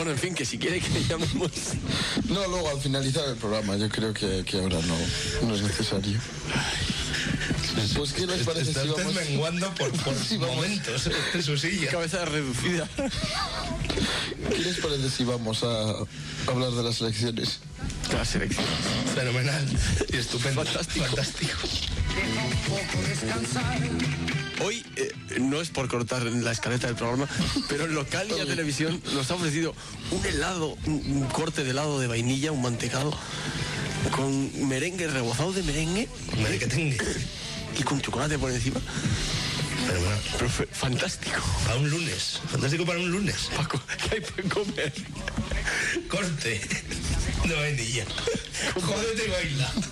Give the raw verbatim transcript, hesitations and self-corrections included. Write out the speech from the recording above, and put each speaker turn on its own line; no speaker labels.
Bueno, en fin, que si quiere que le llamemos...
No, luego al finalizar el programa, yo creo que, que ahora no, no es necesario. Pues ¿qué les parece
Está
si
usted
vamos...
menguando por, por
Sí, vamos.
momentos en su silla.
Cabeza reducida.
¿Qué les parece si vamos a hablar de las elecciones?
La selección.
Fenomenal y estupendo.
Fantástico.
Fantástico.
Hoy, eh, no es por cortar la escaleta del programa, pero el local y la televisión nos ha ofrecido un helado, un, un corte de helado de vainilla, un mantecado, con merengue, rebozado de merengue.
Merengue tengue.
Y con chocolate por encima.
Fenomenal.
Pero fue fantástico.
Para un lunes. Fantástico para un lunes.
Paco, ¿qué hay para comer?
Corte de vainilla. Jódete y baila.